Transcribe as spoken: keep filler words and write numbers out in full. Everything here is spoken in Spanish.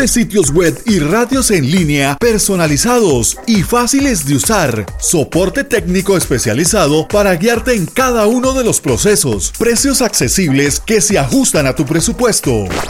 Sitios web y radios en línea personalizados y fáciles de usar. Soporte técnico especializado para guiarte en cada uno de los procesos. Precios accesibles que se ajustan a tu presupuesto.